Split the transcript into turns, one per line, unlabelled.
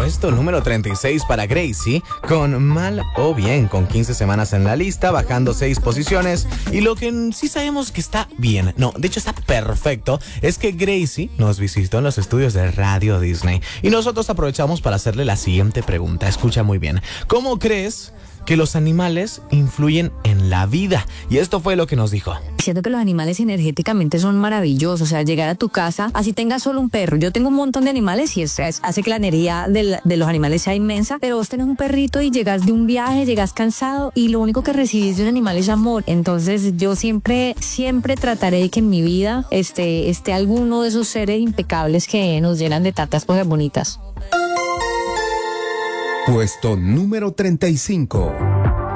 puesto número 36 para Gracie, con Mal o Bien, con 15 semanas en la lista, bajando 6 posiciones. Y lo que sí sabemos que está bien, no, de hecho está perfecto, es que Gracie nos visitó en los estudios de Radio Disney. Y nosotros aprovechamos para hacerle la siguiente pregunta. Escucha muy bien. ¿Cómo crees que los animales influyen en la vida? Y esto fue lo que nos dijo.
Siento que los animales energéticamente son maravillosos. O sea, llegar a tu casa, así tengas solo un perro. Yo tengo un montón de animales y hace que la energía de los animales sea inmensa. Pero vos tenés un perrito y llegas de un viaje, llegas cansado y lo único que recibís de un animal es amor. Entonces yo siempre trataré de que en mi vida esté alguno de esos seres impecables que nos llenan de tantas cosas bonitas.
Puesto número 35.